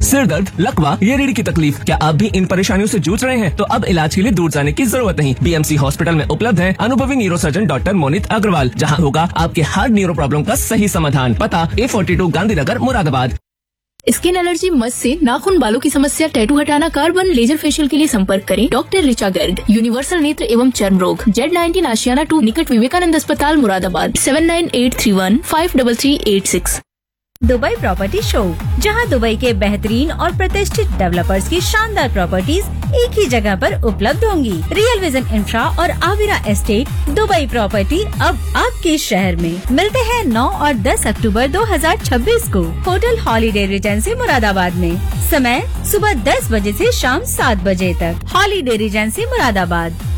सिर दर्द, लकवा या रीढ़ की तकलीफ, क्या आप भी इन परेशानियों से जूझ रहे हैं? तो अब इलाज के लिए दूर जाने की जरूरत नहीं। बीएमसी हॉस्पिटल में उपलब्ध है अनुभवी न्यूरोसर्जन डॉक्टर मोनित अग्रवाल, जहां होगा आपके हर न्यूरो प्रॉब्लम का सही समाधान। पता A42 Gandhinagar Moradabad. Skin allergy, mass से नाखून, बालों की समस्या, टैटू हटाना, कार्बन लेजर फेशियल के लिए संपर्क करें डॉक्टर ऋचा गर्ग। यूनिवर्सल नेत्र एवं चर्म रोग, Z19 आशियाना 2 निकट विवेकानंद अस्पताल मुरादाबाद। 7983153386। दुबई प्रॉपर्टी शो, जहां दुबई के बेहतरीन और प्रतिष्ठित डेवलपर्स की शानदार प्रॉपर्टीज एक ही जगह पर उपलब्ध होंगी। रियल विजन इंफ्रा और आविरा एस्टेट दुबई प्रॉपर्टी अब आपके शहर में। मिलते हैं 9 और 10 अक्टूबर 2026 को होटल हॉलीडे रिजेंसी मुरादाबाद में। समय सुबह 10 बजे से शाम 7 बजे तक। Holiday Regency Moradabad.